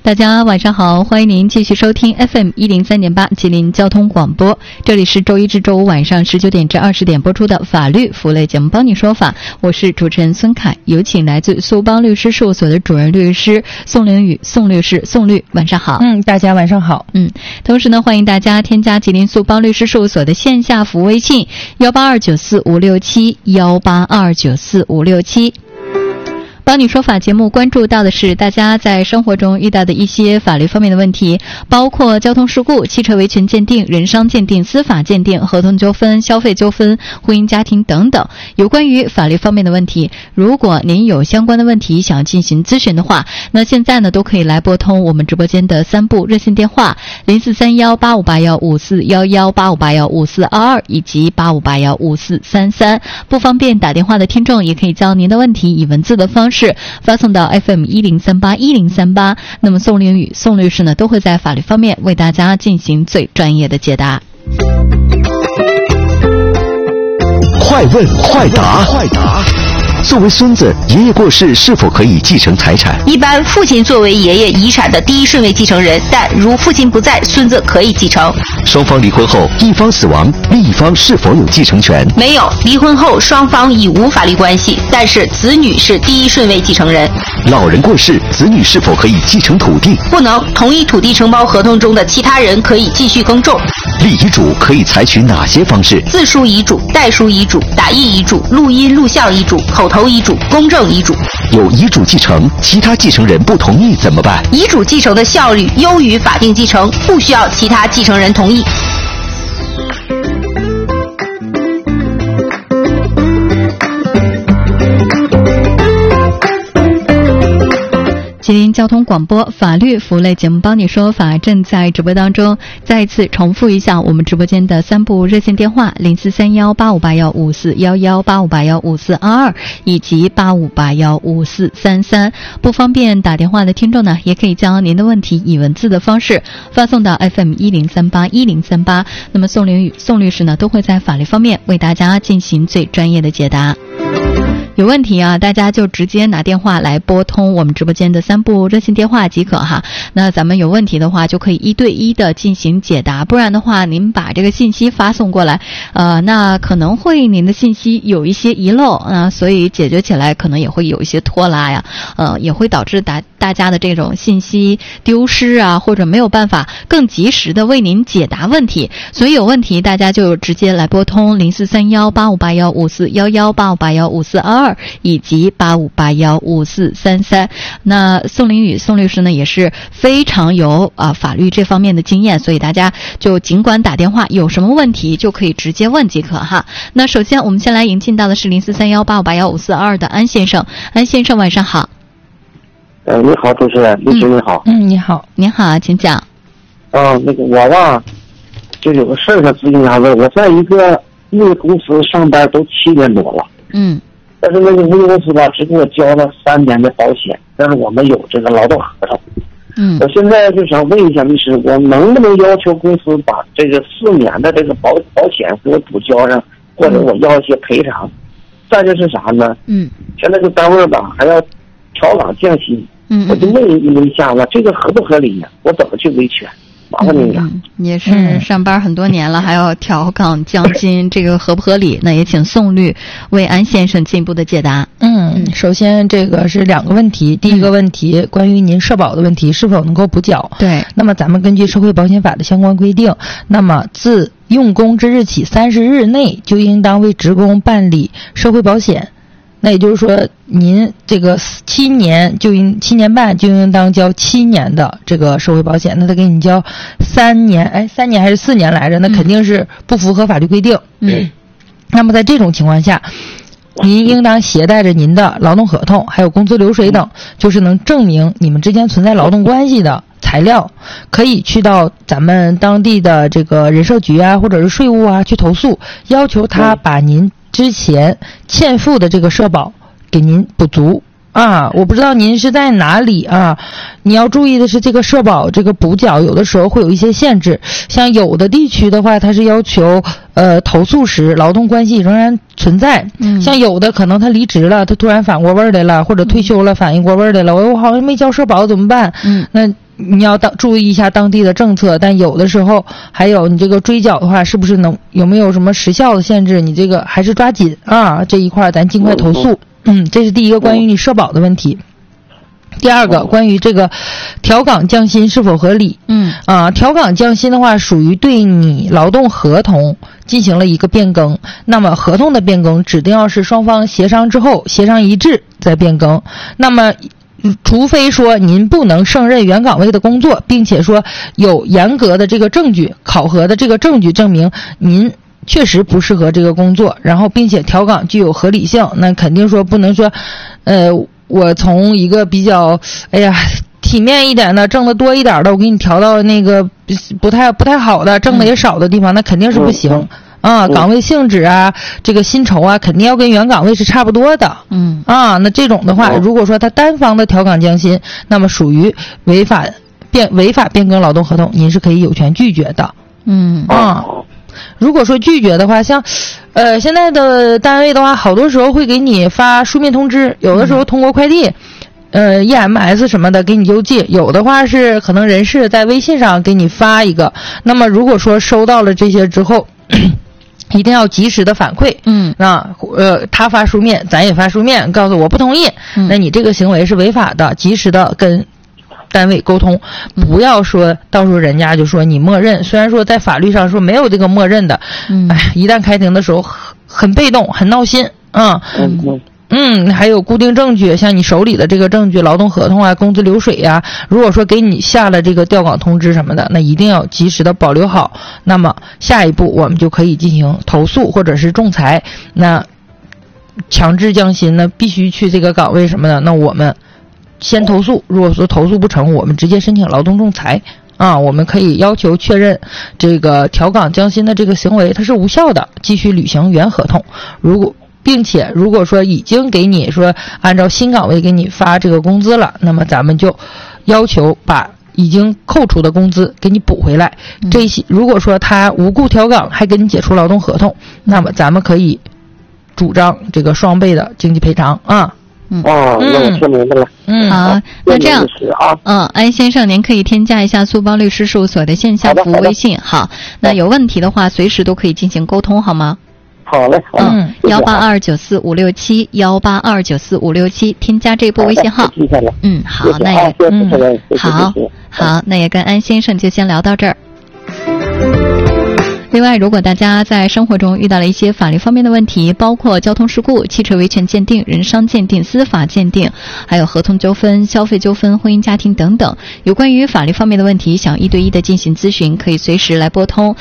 大家晚上好，欢迎您继续收听 FM103.8 吉林交通广播，这里是周一至周五晚上19点至20点播出的法律服务类节目帮你说法，我是主持人孙凯，有请来自苏邦律师事务所的主任律师宋凌宇宋律师。宋律晚上好。 大家晚上好。 同时呢，欢迎大家添加吉林苏邦律师事务所的线下服务微信182945567 182945567。帮你说法节目关注到的是大家在生活中遇到的一些法律方面的问题，包括交通事故、汽车维权鉴定、人伤鉴定、司法鉴定、合同纠纷、消费纠纷、婚姻家庭等等有关于法律方面的问题。如果您有相关的问题想要进行咨询的话，那现在呢都可以来拨通我们直播间的3部热线电话04318581541185815422以及85815433。不方便打电话的听众也可以将您的问题以文字的方式发送到 FM103810338，那么宋凌宇宋律师呢都会在法律方面为大家进行最专业的解答。 快问快答，作为孙子，爷爷过世是否可以继承财产？ 一般父亲作为爷爷遗产的第一顺位继承人，但如父亲不在，孙子可以继承。 双方离婚后，一方死亡，另一方是否有继承权？ 没有，离婚后双方已无法律关系，但是子女是第一顺位继承人。 老人过世，子女是否可以继承土地？ 不能，同一土地承包合同中的其他人可以继续耕种。 立遗嘱可以采取哪些方式？ 自书遗嘱、代书遗嘱、打印遗嘱、录音录像遗嘱、口头遗嘱、公证遗嘱。 有遗嘱继承，其他继承人不同意怎么办？ 遗嘱继承的效率优于法定继承，不需要其他继承人同意。 吉林交通广播法律服务类节目帮你说法正在直播当中，再一次重复一下我们直播间的3部热线电话04318581541185815422以及85815433。不方便打电话的听众呢，也可以将您的问题以文字的方式发送到 FM103810338，那么宋凌宇宋律师呢都会在法律方面为大家进行最专业的解答。有问题啊，大家就直接拿电话来拨通我们直播间的3部热线电话即可哈。那咱们有问题的话就可以1对1的进行解答，不然的话您把这个信息发送过来，那可能会您的信息有一些遗漏啊，所以解决起来可能也会有一些拖拉呀，也会导致大家的这种信息丢失啊，或者没有办法更及时的为您解答问题。所以有问题大家就直接来拨通04318581541185815422以及85815433。那宋凌宇宋律师呢也是非常有法律这方面的经验，所以大家就尽管打电话，有什么问题就可以直接问即可哈。那首先我们先来迎进到的是043185815422的安先生。安先生晚上好。 你好，主持人，律师你好。 你好。 您好，请讲。 那个我吧，就有个事儿想咨询一下子。我在一个物业公司上班都7年多了。但是那个物业公司吧，只给我交了3年的保险，但是我们有这个劳动合同。我现在就想问一下律师，我能不能要求公司把这个4年的这个保险给我补交上，或者我要一些赔偿？再就是啥呢？现在这单位吧还要调岗降薪。我就问一下子，这个合不合理呀？我怎么去维权？麻烦您了。 也是上班很多年了，还要调岗降薪，这个合不合理？那也请宋律为安先生进一步的解答。 首先这个是2个问题。第一个问题，关于您社保的问题是否能够补缴？ 对。 那么咱们根据社会保险法的相关规定，那么自用工之日起30日内就应当为职工办理社会保险。那也就是说，您这个7年半就应当交7年的这个社会保险，那他给你交3年，3年还是4年来着？那肯定是不符合法律规定。那么在这种情况下，您应当携带着您的劳动合同，还有工资流水等，就是能证明你们之间存在劳动关系的材料，可以去到咱们当地的这个人社局啊，或者是税务啊去投诉，要求他把您之前欠付的这个社保给您补足。我不知道您是在哪里啊？你要注意的是，这个社保这个补缴有的时候会有一些限制，像有的地区的话，它是要求投诉时劳动关系仍然存在，像有的可能他离职了，他突然反过味儿来了，或者退休了反应过味儿来了，我好像没交社保怎么办？那你要注意一下当地的政策，但有的时候还有你这个追缴的话，是不是有没有什么时效的限制？你这个还是抓紧啊，这一块咱尽快投诉。这是第一个关于你社保的问题。第二个，关于这个调岗降薪是否合理？调岗降薪的话，属于对你劳动合同进行了一个变更。那么合同的变更，指定要是双方协商之后，协商一致再变更。那么除非说您不能胜任原岗位的工作，并且说有严格的这个证据、考核的这个证据证明您确实不适合这个工作，然后并且调岗具有合理性，那肯定说不能说我从一个比较体面一点的挣得多一点的，我给你调到那个不太好的挣得也少的地方，那肯定是不行啊。岗位性质啊，这个薪酬啊，肯定要跟原岗位是差不多的。那这种的话，如果说他单方的调岗降薪，那么属于违法变更劳动合同，您是可以有权拒绝的。如果说拒绝的话，像现在的单位的话，好多时候会给你发书面通知，有的时候通过快递EMS 什么的给你邮寄，有的话是可能人事在微信上给你发一个。那么如果说收到了这些之后一定要及时的反馈，他发书面，咱也发书面，告诉我不同意，那你这个行为是违法的，及时的跟单位沟通，不要说到时候人家就说你默认，虽然说在法律上说没有这个默认的，一旦开庭的时候很被动，很闹心还有固定证据，像你手里的这个证据，劳动合同啊、工资流水呀，如果说给你下了这个调岗通知什么的，那一定要及时的保留好。那么下一步我们就可以进行投诉或者是仲裁。那强制降薪呢，必须去这个岗位什么的，那我们先投诉，如果说投诉不成，我们直接申请劳动仲裁我们可以要求确认这个调岗降薪的这个行为它是无效的，继续履行原合同。并且如果说已经给你说按照新岗位给你发这个工资了，那么咱们就要求把已经扣除的工资给你补回来。这些如果说他无故调岗还给你解除劳动合同，那么咱们可以主张这个双倍的经济赔偿那我听明白了。 好，那这样安先生，您可以添加一下苏邦律师事务所的线下服务微信。好，那有问题的话随时都可以进行沟通，好吗？ 好嘞 ，18294567182945671，添加这部微信号。好，那也好，那也跟安先生就先聊到这儿。另外，如果大家在生活中遇到了一些法律方面的问题，包括交通事故、汽车维权鉴定、人伤鉴定、司法鉴定，还有合同纠纷、消费纠纷、婚姻家庭等等，有关于法律方面的问题，想一对一的进行咨询，可以随时来拨通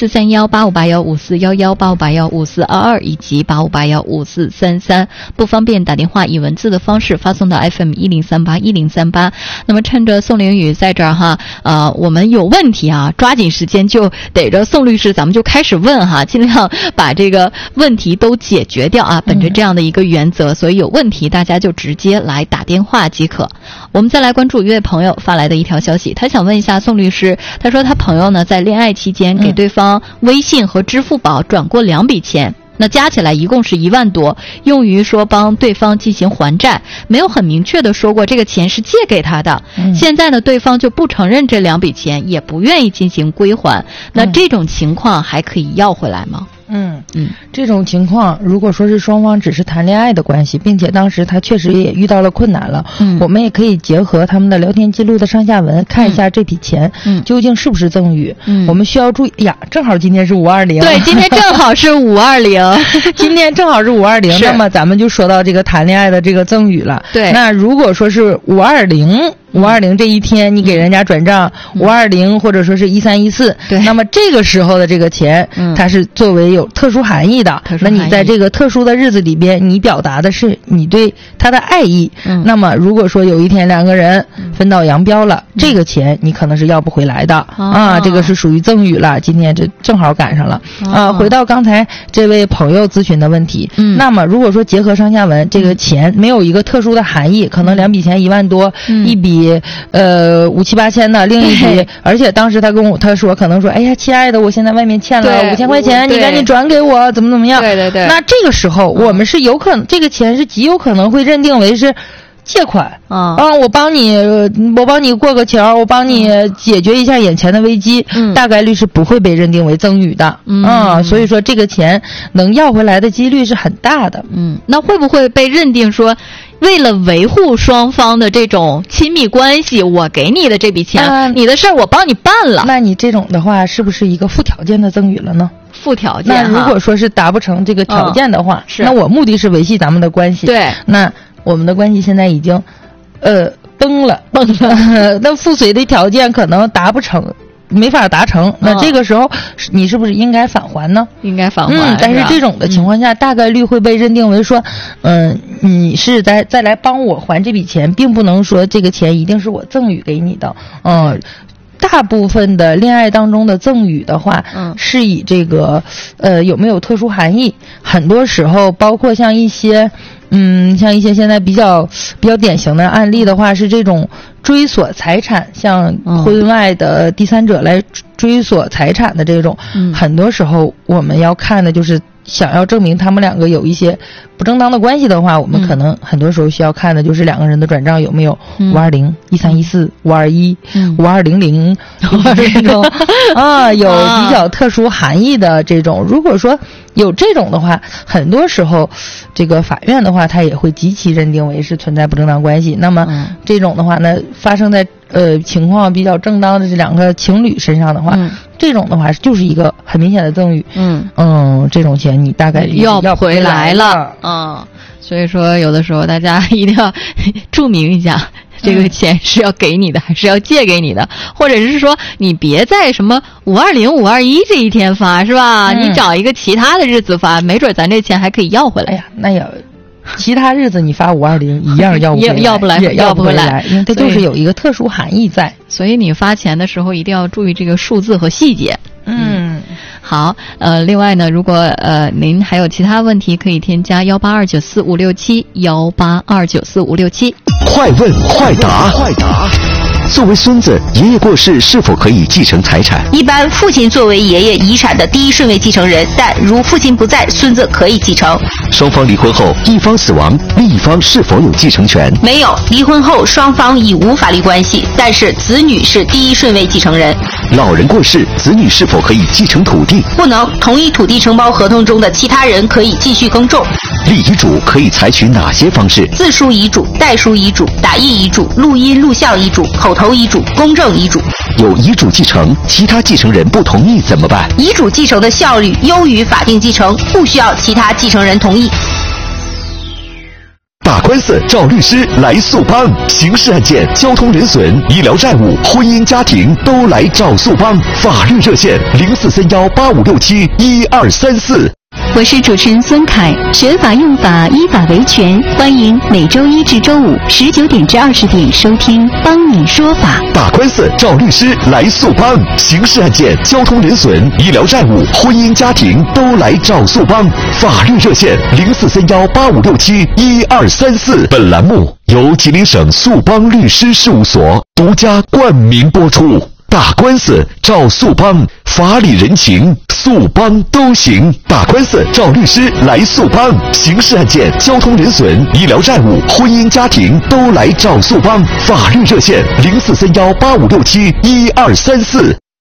04318581541185815422以及85815433，不方便打电话以文字的方式发送到 FM10381038。那么趁着宋凌宇在这儿我们有问题抓紧时间就逮着宋律师咱们就开始问尽量把这个问题都解决掉本着这样的一个原则，所以有问题大家就直接来打电话即可。我们再来关注一位朋友发来的一条消息，他想问一下宋律师，他说他朋友呢在恋爱期间给对方微信和支付宝转过2笔钱，那加起来一共是1万多，用于说帮对方进行还债，没有很明确的说过这个钱是借给他的。现在呢，对方就不承认这2笔钱，也不愿意进行归还。那这种情况还可以要回来吗？ 这种情况如果说是双方只是谈恋爱的关系，并且当时他确实也遇到了困难了，我们也可以结合他们的聊天记录的上下文，看一下这笔钱究竟是不是赠与。我们需要注意正好今天是520， 对，今天正好是520， 今天正好是520，那么咱们就说到这个谈恋爱的这个赠与了。 对， 那如果说是520这一天你给人家转账520或者说是1314，那么这个时候的这个钱它是作为有特殊含义的，那你在这个特殊的日子里边你表达的是你对他的爱意，那么如果说有一天2个人分道扬镳了，这个钱你可能是要不回来的这个是属于赠与了，今天这正好赶上了回到刚才这位朋友咨询的问题，那么如果说结合上下文，这个钱没有一个特殊的含义，可能2笔钱1万多，一笔5、7、8千的，另一笔而且当时他说可能说，哎呀亲爱的，我现在外面欠了5000块钱，你赶紧转给我，怎么样。 对， 那这个时候我们是有可能这个钱是极有可能会认定为是借款我帮你过个桥，我帮你解决一下眼前的危机，大概率是不会被认定为赠与的所以说这个钱能要回来的几率是很大的。 那会不会被认定说为了维护双方的这种亲密关系，我给你的这笔钱，你的事儿我帮你办了？ 那你这种的话是不是一个附条件的赠与了呢？ 附条件， 那如果说是达不成这个条件的话，那我目的是维系咱们的关系， 对， 那我们的关系现在已经崩了，那附随的条件可能达不成，没法达成，那这个时候你是不是应该返还呢？ 应该返还， 但是这种的情况下，大概率会被认定为说，你是再来帮我还这笔钱，并不能说这个钱一定是我赠与给你的，大部分的恋爱当中的赠与的话，是以这个有没有特殊含义，很多时候包括像一些现在比较典型的案例的话，是这种追索财产，像婚外的第三者来追索财产的这种，很多时候我们要看的就是想要证明他们两个有一些不正当的关系的话，我们可能很多时候需要看的就是两个人的转账有没有520、1314、521、5200这种有比较特殊含义的这种。如果说有这种的话，很多时候这个法院的话，他也会极其认定为是存在不正当关系。那么这种的话呢，发生在情况比较正当的这两个情侣身上的话，这种的话就是一个很明显的赠与。这种钱你大概要回来了。所以说有的时候大家一定要注明一下，这个钱是要给你的还是要借给你的，或者是说你别在什么520、521这一天发，是吧？你找一个其他的日子发，没准咱这钱还可以要回来。 哎呀，那也其他日子你发520一样要不回来，因为它就是有一个特殊含义在。 所以你发钱的时候一定要注意这个数字和细节。好，另外呢，如果您还有其他问题，可以添加182945567，182945567。 快问快答，作为孙子，爷爷过世是否可以继承财产？ 一般父亲作为爷爷遗产的第一顺位继承人，但如父亲不在，孙子可以继承。 双方离婚后，一方死亡，另一方是否有继承权？ 没有，离婚后双方已无法律关系，但是子女是第一顺位继承人。 老人过世，子女是否可以继承土地？ 不能，同一土地承包合同中的其他人可以继续耕种。 立遗嘱可以采取哪些方式？ 自书遗嘱、代书遗嘱、打印遗嘱、录音录像遗嘱、口头遗嘱、公证遗嘱。 有遗嘱继承，其他继承人不同意怎么办？ 遗嘱继承的效率优于法定继承，不需要其他继承人同意。 打官司找律师来速帮，刑事案件、交通人损、医疗债务、婚姻家庭都来找速帮。法律热线043185671234。 我是主持人孙凯，学法用法，依法维权，欢迎每周一至周五19点至20点收听帮你说法。 打官司找律师来速帮，刑事案件、交通人损、医疗债务、婚姻家庭都来找速帮。法律热线043185671234。本栏目由吉林省速帮律师事务所独家冠名播出。打官司找速帮，法理人情速帮都行。打官司找律师来速帮，刑事案件、交通人损、医疗债务、婚姻家庭都来找速帮。法律热线043185671234。